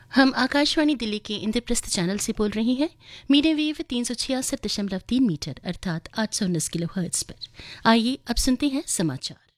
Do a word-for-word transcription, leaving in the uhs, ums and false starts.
हम आकाशवाणी दिल्ली के इंद्रप्रस्थ चैनल से बोल रहे हैं। मीडियम वेव तीन सौ छियासठ दशमलव तीन मीटर अर्थात आठ सौ उन्नीस किलो हर्ट्ज पर। आइए अब सुनते हैं समाचार।